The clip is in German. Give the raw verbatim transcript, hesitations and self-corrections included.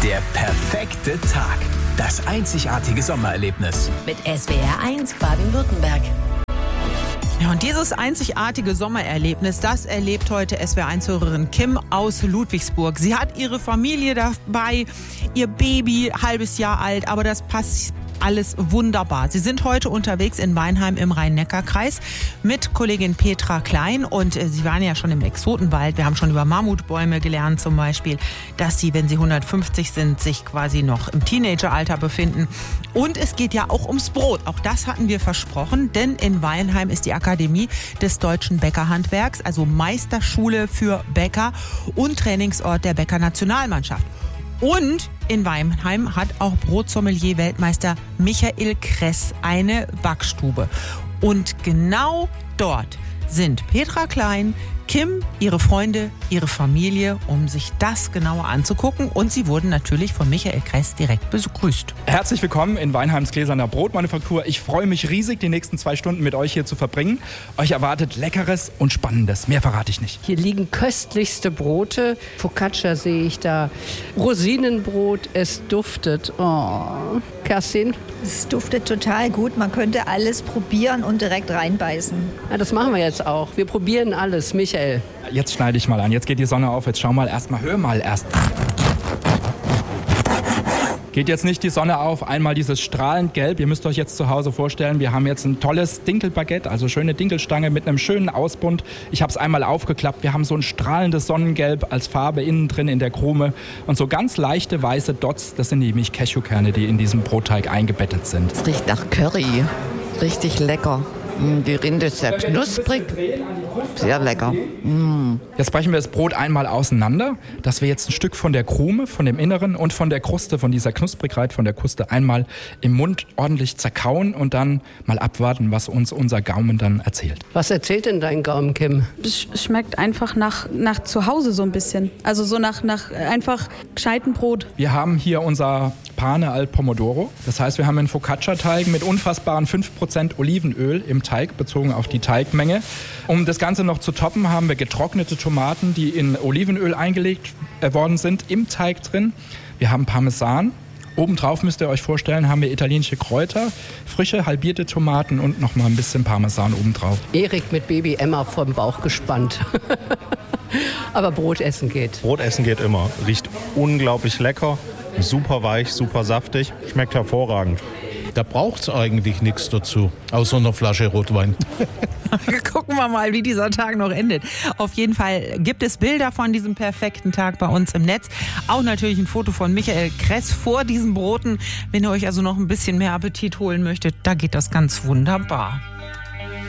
Der perfekte Tag. Das einzigartige Sommererlebnis. Mit S W R eins Baden-Württemberg. Ja, und dieses einzigartige Sommererlebnis, das erlebt heute S W R eins-Hörerin Kim aus Ludwigsburg. Sie hat ihre Familie dabei, ihr Baby, halbes Jahr alt, aber das passt alles wunderbar. Sie sind heute unterwegs in Weinheim im Rhein-Neckar-Kreis mit Kollegin Petra Klein und äh, Sie waren ja schon im Exotenwald. Wir haben schon über Mammutbäume gelernt zum Beispiel, dass sie, wenn sie hundertfünfzig sind, sich quasi noch im Teenageralter befinden. Und es geht ja auch ums Brot. Auch das hatten wir versprochen, denn in Weinheim ist die Akademie des deutschen Bäckerhandwerks, also Meisterschule für Bäcker und Trainingsort der Bäcker-Nationalmannschaft. Und in Weinheim hat auch Brotsommelier-Weltmeister Michael Kress eine Backstube. Und genau dort sind Petra Klein, Kim, ihre Freunde, ihre Familie, um sich das genauer anzugucken. Und sie wurden natürlich von Michael Kress direkt begrüßt. Herzlich willkommen in Weinheims Gläserner Brotmanufaktur. Ich freue mich riesig, die nächsten zwei Stunden mit euch hier zu verbringen. Euch erwartet Leckeres und Spannendes. Mehr verrate ich nicht. Hier liegen köstlichste Brote. Focaccia sehe ich da. Rosinenbrot, es duftet. Oh. Kerstin? Es duftet total gut. Man könnte alles probieren und direkt reinbeißen. Ja, das machen wir jetzt auch. Wir probieren alles. Michael. Jetzt schneide ich mal an. Jetzt geht die Sonne auf. Jetzt schau mal erst mal. Hör mal erst. Geht jetzt nicht die Sonne auf, einmal dieses strahlend Gelb. Ihr müsst euch jetzt zu Hause vorstellen, wir haben jetzt ein tolles Dinkelbaguette, also schöne Dinkelstange mit einem schönen Ausbund. Ich habe es einmal aufgeklappt. Wir haben so ein strahlendes Sonnengelb als Farbe innen drin in der Krume. Und so ganz leichte weiße Dots, das sind nämlich Cashewkerne, die in diesem Brotteig eingebettet sind. Es riecht nach Curry. Richtig lecker. Die Rinde ist sehr knusprig. Sehr lecker. Mm. Jetzt brechen wir das Brot einmal auseinander, dass wir jetzt ein Stück von der Krume, von dem Inneren und von der Kruste, von dieser Knusprigkeit, von der Kruste einmal im Mund ordentlich zerkauen und dann mal abwarten, was uns unser Gaumen dann erzählt. Was erzählt denn dein Gaumen, Kim? Es schmeckt einfach nach, nach zu Hause so ein bisschen. Also so nach, nach einfach gescheiten Brot. Wir haben hier unser Pane al Pomodoro. Das heißt, wir haben einen Focaccia-Teig mit unfassbaren fünf Prozent Olivenöl im Teig, bezogen auf die Teigmenge. Um das Ganze noch zu toppen, haben wir getrocknete Tomaten, die in Olivenöl eingelegt worden sind, im Teig drin. Wir haben Parmesan. Obendrauf müsst ihr euch vorstellen, haben wir italienische Kräuter, frische halbierte Tomaten und noch mal ein bisschen Parmesan obendrauf. Erik mit Baby Emma vom Bauch gespannt. Aber Brotessen geht. Brotessen geht immer. Riecht unglaublich lecker, super weich, super saftig, schmeckt hervorragend. Da braucht es eigentlich nichts dazu, außer einer Flasche Rotwein. Gucken wir mal, wie dieser Tag noch endet. Auf jeden Fall gibt es Bilder von diesem perfekten Tag bei uns im Netz. Auch natürlich ein Foto von Michael Kress vor diesen Broten. Wenn ihr euch also noch ein bisschen mehr Appetit holen möchtet, da geht das ganz wunderbar.